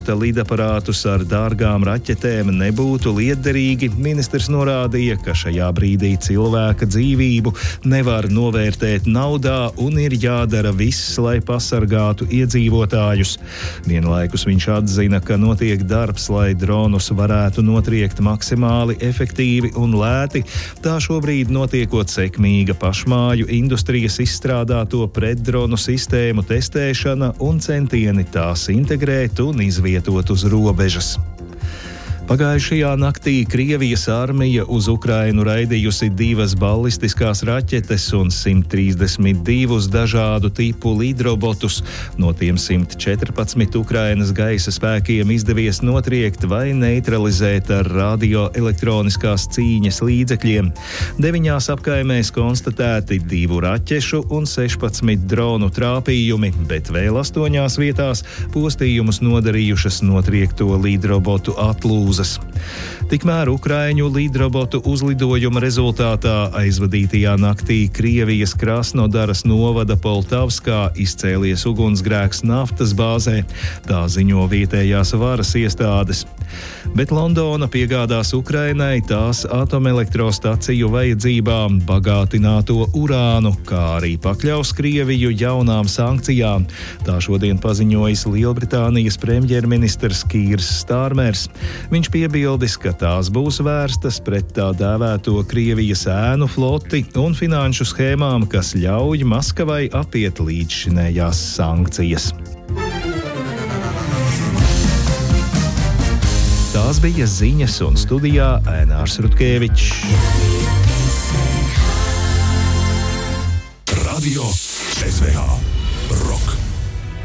Lidaparātus ar dārgām raķetēm nebūtu lietderīgi. Ministrs norādīja, ka šajā brīdī cilvēka dzīvību nevar novērtēt naudā un ir jādara viss, lai pasargātu iedzīvotājus. Vienlaikus viņš atzina, ka notiek darbs, lai dronus varētu notriekt maksimāli efektīvi un lēti. Tā šobrīd notiekot sekmīga pašmāju industrijas izstrādāto pretdronu sistēmu testēšana un centieni tās integrēt un izvietot uz robežas. Pagājušajā naktī Krievijas armija uz Ukrainu raidījusi 2 ballistiskās raķetes un 132 dažādu tipu lidrobotus. No tiem 114 Ukrainas gaisa spēkiem izdevies notriekt vai neutralizēt ar radioelektroniskās cīņas līdzekļiem. 9 apkaimēs konstatēti 2 raķešu un 16 dronu trāpījumi, bet vēl 8 vietās postījumus nodarījušas notriekto lidrobotu atlūzas. Tikmēr Ukraiņu lidrobotu uzlidojuma rezultātā aizvadītajā naktī Krievijas Krasnodaras novada Poltavskā izcēlies ugunsgrēks naftas bāzē, tā ziņo vietējās varas iestādes. Bet Londona piegādās Ukrainai tās atomelektrostaciju vajadzībām bagātināto urānu, kā arī pakļaus Krieviju jaunām sankcijām. Tā šodien paziņojis Lielbritānijas premjerministrs Kīrs Stārmers. Viņš piebildis, ka tās būs vērstas pret tā dēvēto Krievijas ēnu floti un finanšu schēmām, kas ļauj Maskavai apiet līdzšinējās sankcijas. Tās bija ziņas un studijā Ēnārs Rutkevičs. Radio SVH.